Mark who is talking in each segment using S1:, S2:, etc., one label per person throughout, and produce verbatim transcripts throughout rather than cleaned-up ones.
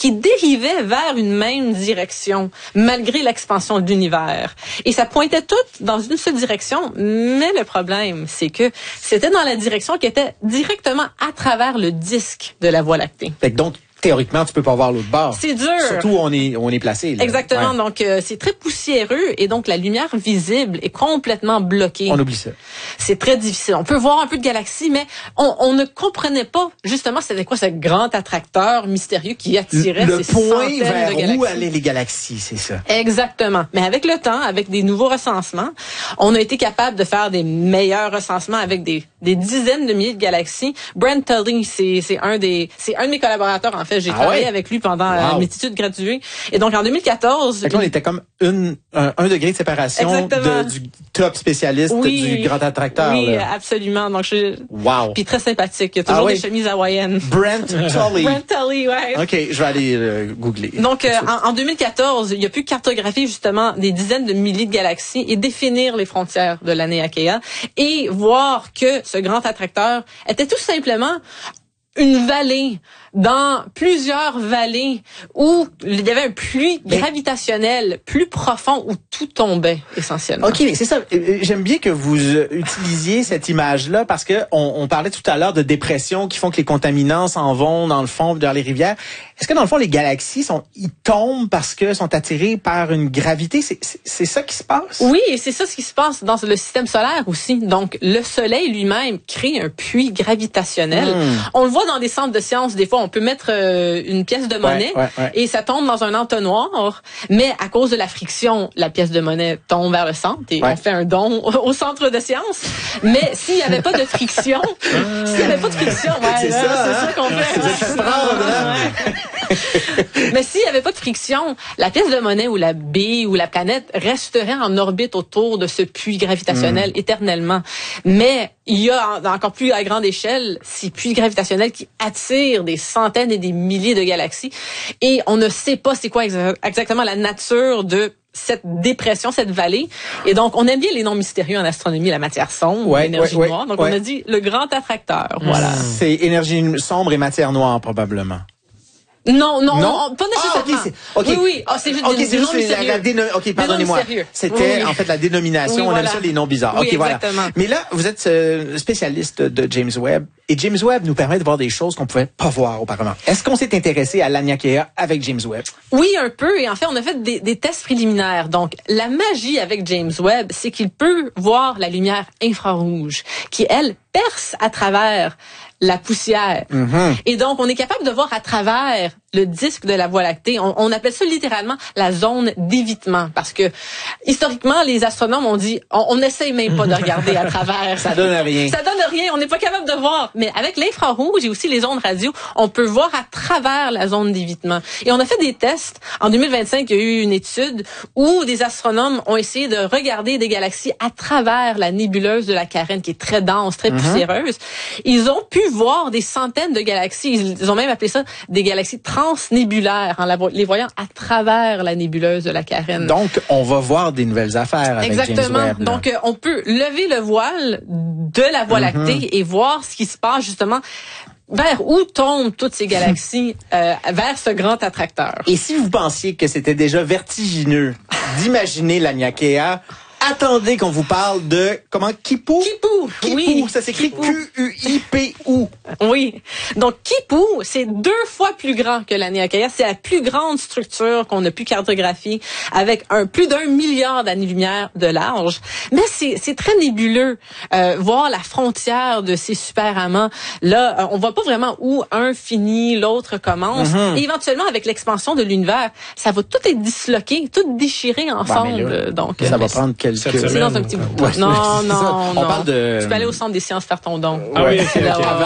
S1: qui dérivaient vers une même direction, malgré l'expansion de l'univers. Et ça pointait toutes dans une seule direction, mais le problème, c'est que c'était dans la direction qui était directement à travers le disque de la Voie lactée.
S2: Fait que donc, théoriquement, tu peux pas voir l'autre bord.
S1: C'est dur.
S2: Surtout où on est, où on est placé. Là.
S1: Exactement.
S2: Ouais.
S1: Donc, euh, c'est très poussiéreux et donc la lumière visible est complètement bloquée.
S2: On oublie ça.
S1: C'est très difficile. On peut voir un peu de galaxies, mais on, on ne comprenait pas justement c'était quoi ce grand attracteur mystérieux qui attirait
S2: le
S1: ces
S2: point
S1: centaines
S2: vers
S1: de galaxies.
S2: où allaient les galaxies, c'est ça.
S1: Exactement. Mais avec le temps, avec des nouveaux recensements, on a été capable de faire des meilleurs recensements avec des, des dizaines de milliers de galaxies. Brent Tully, c'est, c'est un des, c'est un de mes collaborateurs en fait. J'ai
S2: ah
S1: travaillé
S2: ouais?
S1: avec lui pendant
S2: wow.
S1: euh, mes études graduées. Et donc en deux mille quatorze,
S2: fait que là, on était comme une, un, un degré de séparation de, du top spécialiste
S1: oui,
S2: du grand attracteur.
S1: Oui,
S2: là.
S1: absolument. Donc je,
S2: wow.
S1: Puis très sympathique. Il y a toujours
S2: ah,
S1: des
S2: oui.
S1: chemises hawaïennes.
S2: Brent Tully.
S1: Brent Tully, ouais.
S2: Ok, je vais aller euh, googler.
S1: Donc, euh, en, en deux mille quatorze, il a pu cartographier justement des dizaines de milliers de galaxies et définir les frontières de la Néakea et voir que ce grand attracteur était tout simplement une vallée dans plusieurs vallées où il y avait un puits gravitationnel plus profond où tout tombait essentiellement.
S2: OK, mais c'est ça. J'aime bien que vous utilisiez cette image-là parce que on, on parlait tout à l'heure de dépressions qui font que les contaminants s'en vont dans le fond, dans les rivières. Est-ce que dans le fond, les galaxies sont, ils tombent parce que sont attirées par une gravité? C'est, c'est, c'est ça qui se passe?
S1: Oui, et c'est ça ce qui se passe dans le système solaire aussi. Donc, le Soleil lui-même crée un puits gravitationnel. Mmh. On le voit dans des centres de sciences. Des fois, on peut mettre euh, une pièce de monnaie
S2: ouais, ouais, ouais.
S1: et ça tombe dans un entonnoir. Mais à cause de la friction, la pièce de monnaie tombe vers le centre et ouais. on fait un don au centre de sciences. Mais s'il n'y avait pas de friction, s'il n'y avait pas de friction, ouais,
S2: c'est,
S1: là,
S2: ça,
S1: c'est
S2: hein?
S1: ça qu'on fait.
S2: Vous êtes fait prendre, hein?
S1: Mais s'il n'y avait pas de friction, la pièce de monnaie ou la bille ou la planète resterait en orbite autour de ce puits gravitationnel mmh. éternellement. Mais il y a encore plus à grande échelle ces puits gravitationnels qui attirent des centaines et des milliers de galaxies. Et on ne sait pas c'est quoi exa- exactement la nature de cette dépression, cette vallée. Et donc, on aime bien les noms mystérieux en astronomie, la matière sombre,
S2: ouais,
S1: l'énergie
S2: ouais,
S1: noire. Donc,
S2: ouais.
S1: on a dit le grand attracteur. Voilà.
S2: C'est énergie sombre et matière noire, probablement.
S1: Non, non,
S2: non,
S1: non, pas nécessairement.
S2: Ah, okay, okay.
S1: Oui, oui. Oh, c'est juste
S2: okay,
S1: des,
S2: c'est
S1: des
S2: juste
S1: noms
S2: la,
S1: mystérieux.
S2: la déno... OK, pardonnez-moi. C'était oui. en fait la dénomination. Oui, on voilà. aime ça les noms bizarres.
S1: Oui,
S2: OK,
S1: exactement.
S2: voilà. Mais là, vous êtes euh, spécialiste de James Webb. Et James Webb nous permet de voir des choses qu'on pouvait pas voir auparavant. Est-ce qu'on s'est intéressé à l'Aniakea avec James Webb?
S1: Oui, un peu. Et en fait, on a fait des, des tests préliminaires. Donc, la magie avec James Webb, c'est qu'il peut voir la lumière infrarouge, qui, elle, perce à travers la poussière. Mm-hmm. Et donc, on est capable de voir à travers le disque de la Voie lactée. On, on appelle ça littéralement la zone d'évitement. Parce que, historiquement, les astronomes ont dit, on, on n'essaye même pas de regarder à travers.
S2: Ça donne rien.
S1: Ça donne rien. On n'est pas capable de voir. Mais avec l'infrarouge et aussi les ondes radio, on peut voir à travers la zone d'évitement. Et on a fait des tests. En deux mille vingt-cinq, il y a eu une étude où des astronomes ont essayé de regarder des galaxies à travers la nébuleuse de la Carène, qui est très dense, très mm-hmm. poussiéreuse. Ils ont pu voir des centaines de galaxies. Ils ont même appelé ça des galaxies transnébulaires, en la vo- les voyant à travers la nébuleuse de la Carène.
S2: Donc, on va voir des nouvelles affaires avec
S1: Exactement.
S2: James Webb. Là.
S1: Donc, euh, on peut lever le voile de la Voie mm-hmm. lactée et voir ce qui se passe justement vers où tombent toutes ces galaxies euh, vers ce grand attracteur.
S2: Et si vous pensiez que c'était déjà vertigineux d'imaginer l'Aniakea, attendez qu'on vous parle de, comment, Kipu?
S1: Kipu,
S2: Kipu,
S1: oui.
S2: ça s'écrit Q U I P U.
S1: Oui. Donc, Kipu, c'est deux fois plus grand que l'Aniakea. C'est la plus grande structure qu'on a pu cartographier avec un plus d'un milliard d'années-lumière de large. Mais c'est, c'est très nébuleux. Euh, voir la frontière de ces super amants. Là, on voit pas vraiment où un finit, l'autre commence. Mm-hmm. Et éventuellement, avec l'expansion de l'univers, ça va tout être disloqué, tout déchiré ensemble.
S2: Bah, là,
S1: Donc,
S2: ça va prendre quelques...
S1: C'est dans un petit bout.
S2: Ouais,
S1: non, non, non.
S2: On parle de...
S1: Tu peux aller au centre des sciences faire ton don.
S3: Ah oui, ok,
S1: Il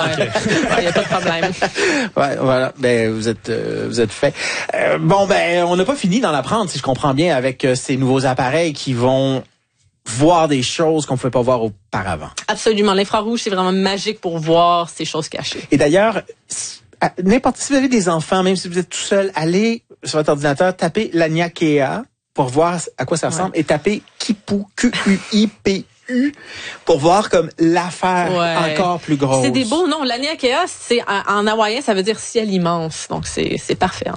S3: ok.
S1: n'y a pas de problème.
S2: Ouais, voilà. Ben, vous êtes, euh, vous êtes fait. Euh, bon, ben, on n'a pas fini d'en apprendre, si je comprends bien, avec euh, ces nouveaux appareils qui vont voir des choses qu'on ne pouvait pas voir auparavant.
S1: Absolument. L'infrarouge, c'est vraiment magique pour voir ces choses cachées.
S2: Et d'ailleurs, n'importe si vous avez des enfants, même si vous êtes tout seul, allez sur votre ordinateur, tapez l'Aniakea pour voir à quoi ça ressemble ouais. et tapez Kipu, Q U I P U, pour voir comme l'affaire ouais. encore plus grosse.
S1: C'est des beaux noms. L'Aniakea, c'est en, en hawaïen, ça veut dire ciel immense. Donc, c'est, c'est parfait.